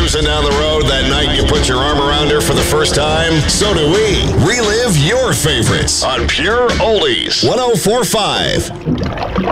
cruising down the road that night you put your arm around her for the first time? So do we. Relive your favorites on Pure Oldies 104.5.